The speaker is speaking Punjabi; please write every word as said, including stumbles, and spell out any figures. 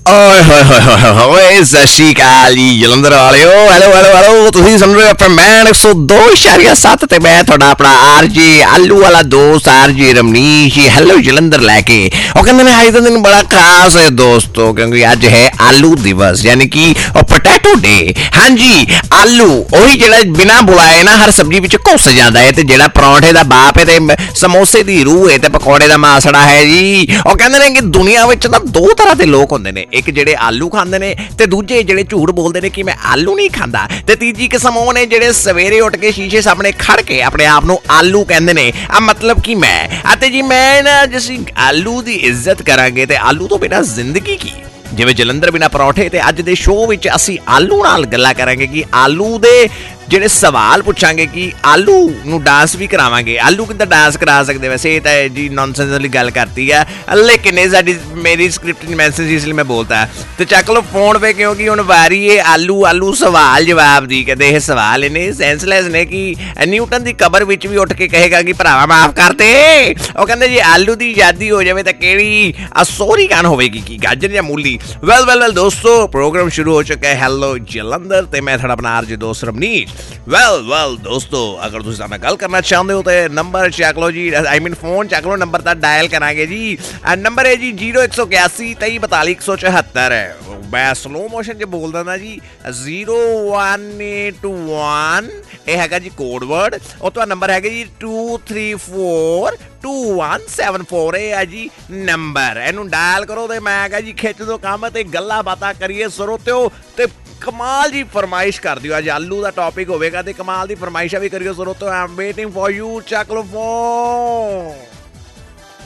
ਓਏ ਹੋਏ ਹੋਏ ਹੋਏ ਹੋਏ ਹੋਏ, ਸਤਿ ਸ਼੍ਰੀ ਅਕਾਲ ਜੀ ਜਲੰਧਰ ਵਾਲਿਓ। ਹੈਲੋ ਹੈਲੋ ਹੈਲੋ, ਤੁਸੀਂ ਸੁਣ ਰਹੇ ਹੋ ਆਪਣੇ ਮੈਂ ਇੱਕ ਸੌ ਦੋ ਇਸ਼ਾਰੀਆ ਸੱਤ ਤੇ ਮੈਂ ਤੁਹਾਡਾ ਆਪਣਾ ਆਰਜੀ ਆਲੂ ਵਾਲਾ ਦੋਸਤ ਆਰਜੀ ਰਮਨੀਸ਼ ਜੀ। ਹੈਲੋ ਜਲੰਧਰ ਲੈ ਕੇ ਉਹ ਕਹਿੰਦੇ ਨੇ ਅੱਜ ਦਾ ਦਿਨ ਬੜਾ ਖਾਸ ਹੈ ਦੋਸਤੋ, ਕਿਉਂਕਿ ਅੱਜ ਹੈ ਆਲੂ ਦਿਵਸ, ਯਾਨੀ ਕਿ ਉਹ ਪੋਟੈਟੋ ਡੇ। ਹਾਂਜੀ, ਆਲੂ ਉਹੀ ਜਿਹੜਾ ਬਿਨਾਂ ਬੁਲਾਏ ਨਾ ਹਰ ਸਬਜ਼ੀ ਵਿੱਚ ਘੁਸ ਜਾਂਦਾ ਹੈ, ਤੇ ਜਿਹੜਾ ਪਰੌਂਠੇ ਦਾ ਬਾਪ ਹੈ ਤੇ ਸਮੋਸੇ ਦੀ ਰੂਹ ਹੈ ਤੇ ਪਕੌੜੇ ਦਾ ਮਾਸੜਾ ਹੈ ਜੀ। ਉਹ ਕਹਿੰਦੇ ਨੇ ਕਿ ਦੁਨੀਆ ਵਿੱਚ ਨਾ ਦੋ ਤਰ੍ਹਾਂ ਦੇ ਲੋਕ ਹੁੰਦੇ ਨੇ, ਇੱਕ ਜਿਹੜੇ ਆਲੂ ਖਾਂਦੇ ਨੇ ਤੇ ਦੂਜੇ ਜਿਹੜੇ ਝੂਠ ਬੋਲਦੇ ਨੇ ਕਿ ਮੈਂ ਆਲੂ ਨਹੀਂ ਖਾਂਦਾ, ਤੇ ਤੀਜੀ ਕਿਸਮ ਉਹ ਨੇ ਜਿਹੜੇ ਸਵੇਰੇ ਉੱਠ ਕੇ ਸ਼ੀਸ਼ੇ ਸਾਹਮਣੇ ਖੜ ਕੇ ਆਪਣੇ ਆਪ ਨੂੰ ਆਲੂ ਕਹਿੰਦੇ ਨੇ। ਆ ਮਤਲਬ ਕਿ ਮੈਂ ਅਤੇ ਜੀ ਮੈਂ ਨਾ ਜਿਸੀ ਆਲੂ ਦੀ ਇੱਜ਼ਤ ਕਰਾਂਗੇ ਤੇ ਆਲੂ ਤੋਂ ਬਿਨਾਂ ਜ਼ਿੰਦਗੀ ਕੀ, ਜਿਵੇਂ ਜਲੰਧਰ ਬਿਨਾਂ ਪਰੌਂਠੇ। ਤੇ ਅੱਜ ਦੇ ਸ਼ੋਅ ਵਿੱਚ ਅਸੀਂ ਆਲੂ ਨਾਲ ਗੱਲਾਂ ਕਰਾਂਗੇ ਕਿ ਆਲੂ ਦੇ ਜਿਹੜੇ ਸਵਾਲ ਪੁੱਛਾਂਗੇ ਕਿ ਆਲੂ ਨੂੰ ਡਾਂਸ ਵੀ ਕਰਾਵਾਂਗੇ। ਆਲੂ ਕਿੱਦਾਂ ਡਾਂਸ ਕਰਾ ਸਕਦੇ, ਵੈਸੇ ਇਹ ਤਾਂ ਜੀ ਨੌਨਸੈਂਸ ਵਾਲੀ ਗੱਲ ਕਰਤੀ ਹੈ, ਲੇਕਿਨ ਇਹ ਸਾਡੀ ਮੇਰੀ ਸਕ੍ਰਿਪਟ ਮੈਸੇਜ ਇਸ ਲਈ ਮੈਂ ਬੋਲਤਾ। ਤੇ ਚੱਕ ਲਓ ਫੋਨ ਪੇ, ਕਿਉਂਕਿ ਹੁਣ ਵਾਰੀ ਇਹ ਆਲੂ ਆਲੂ ਸਵਾਲ ਜਵਾਬ ਦੀ। ਕਹਿੰਦੇ ਇਹ ਸਵਾਲ ਇੰਨੇ ਸੈਂਸਲੈਸ ਨੇ ਕਿ ਨਿਊਟਨ ਦੀ ਕਬਰ ਵਿੱਚ ਵੀ ਉੱਠ ਕੇ ਕਹੇਗਾ ਕਿ ਭਰਾਵਾ ਮਾਫ ਕਰ ਦੇ। ਉਹ ਕਹਿੰਦੇ ਜੀ ਆਲੂ ਦੀ ਆਜ਼ਾਦੀ ਹੋ ਜਾਵੇ ਤਾਂ ਕਿਹੜੀ ਅਸੋਰੀ ਕਾਨ ਹੋਵੇਗੀ, ਕੀ ਗਾਜਰ ਜਾਂ ਮੂਲੀ। ਵੈਲ ਵੈਲ ਵੈਲ ਦੋਸਤੋ, ਪ੍ਰੋਗਰਾਮ ਸ਼ੁਰੂ ਹੋ ਚੁੱਕਾ ਹੈ ਹੈਲੋ ਜਲੰਧਰ ਤੇ ਮੈਂ ਤੁਹਾਡਾ ਆਪਣਾ ਆਰਜੀ ਦੋਸਤ ਰਮਨੀਸ਼। ਵੈਲ ਵੈਲ ਦੋਸਤੋ, ਅਗਰ ਤੁਸੀਂ ਸਾਡੇ ਨਾਲ ਗੱਲ ਕਰਨਾ ਚਾਹੁੰਦੇ ਹੋ ਤੇ ਨੰਬਰ ਚੱਕ ਲਓ ਜੀ, ਆਈ ਮੀਨ ਫੋਨ ਚੱਕ ਲਓ, ਨੰਬਰ ਤਾਂ ਡਾਇਲ ਕਰਾਂਗੇ ਜੀ। ਨੰਬਰ ਹੈ ਜੀ ਜ਼ੀਰੋ ਇੱਕ ਸੌ ਇਕਿਆਸੀ ਤੇਈ ਬਤਾਲੀ ਇੱਕ ਸੌ ਚੁਹੱਤਰ। ਮੈਂ ਸਲੋ ਮੋਸ਼ਨ 'ਚ ਬੋਲ ਦਿੰਦਾ ਜੀ, ਜ਼ੀਰੋ ਵਨ ਏਟ ਵਨ ਇਹ ਹੈਗਾ ਜੀ ਕੋਡ ਵਰਡ। ਉਹ ਤੋਂ ਨੰਬਰ ਹੈਗਾ ਜੀ two three four two one seven four. ਇਹ ਹੈ ਜੀ ਨੰਬਰ, ਇਹਨੂੰ ਡਾਇਲ ਕਰੋ ਤੇ ਮੈਂ ਹੈਗਾ ਜੀ ਖਿੱਚ ਦੋ ਕੰਮ ਤੇ ਗੱਲਾਂ ਬਾਤਾਂ ਕਰੀਏ ਸਰੋਤਿਓ। ਤੇ ਕਮਾਲ ਜੀ ਫਰਮਾਇਸ਼ ਕਰ ਦਿਓ, ਅੱਜ ਆਲੂ ਦਾ ਟੌਪਿਕ ਹੋਵੇਗਾ ਤੇ ਕਮਾਲ ਦੀ ਫਰਮਾਇਸ਼ਾਂ ਵੀ ਕਰਿਓ ਸਰੋਤਿਓ। I am waiting for you, ਚੱਕ ਲਓ ਫੋਨ।